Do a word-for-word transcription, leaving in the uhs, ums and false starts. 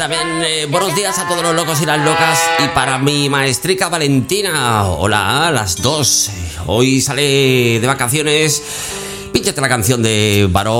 también eh, buenos días a todos los locos y las locas. Y para mi maestrica Valentina, hola, a las dos. Hoy sale de vacaciones. Pínchate la canción de Varón.